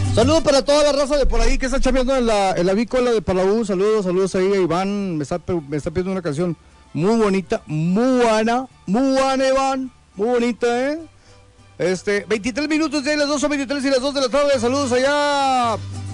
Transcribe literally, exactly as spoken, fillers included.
Saludos para toda la raza de por ahí que está chambeando en la, en la vícola de Palau. Saludos, saludos ahí a Iván. Me está, me está pidiendo una canción muy bonita, muy buena, muy buena, Iván. Muy bonita, ¿eh? Este, veintitrés minutos de las dos, son veintitrés y las dos de la tarde. Saludos allá.